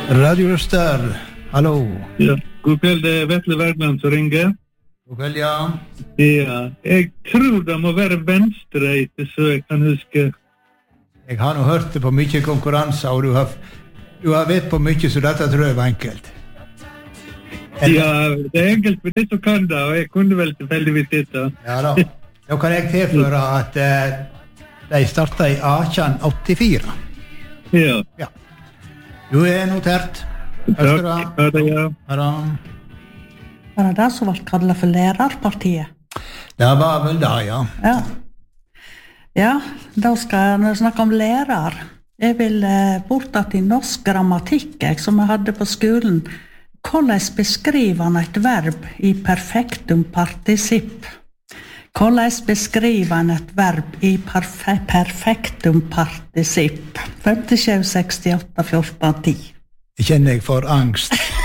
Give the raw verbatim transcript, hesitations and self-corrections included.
Radio Øster, hallo. Ja, god kveld, det er Vetle Bergland som ringer. God kveld, ja. Ja, jeg tror det må være venstreite, så jeg kan huske. Jeg har nå hørt det på mye konkurranser, og du har, du har vet på mye, så dette tror jeg var enkelt. Eller? Ja, det er enkelt for de som kan det, og jeg kunne vel tilfeldigvis dette. Ja da. Da kan jeg tilføre at eh, de startet i atten åttifire. Ja. Ja. Du er notert. Takk, ha det, ja. Ha det. Var det det som var kallet for lærerpartiet? Det var vel det, ja. Ja. Ja, da skal jeg snakke om lærer. Jeg vil eh, bort til norsk grammatikk, jeg, som jeg hadde på skolen. Hvordan beskriver han et verb i perfektum participp? Hvordan beskriver han et verb i perfe perfektum participp? fem sju seks åtte fjorten ti. Jeg kjenner jeg for angst.